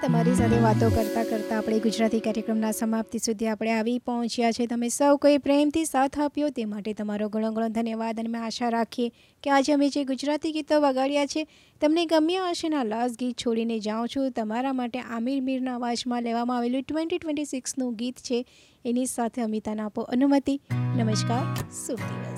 તમારી સાથે વાતો કરતાં કરતાં આપણે ગુજરાતી કાર્યક્રમના સમાપ્તિ સુધી આપણે આવી પહોંચ્યા છે. તમે સૌ કોઈ પ્રેમથી સાથ આપ્યો તે માટે તમારો ઘણો ઘણો ધન્યવાદ. અને મેં આશા રાખીએ કે આજે અમે જે ગુજરાતી ગીતો વગાડ્યા છે તમને ગમ્યા હશે. ના લાસ્ટ ગીત છોડીને જાઉં છું તમારા માટે આમિર મીરના અવાજમાં લેવામાં આવેલું 2026નું ગીત છે. એની સાથે અમિતાને આપો અનુમતિ. નમસ્કાર, શુભ દિવસ.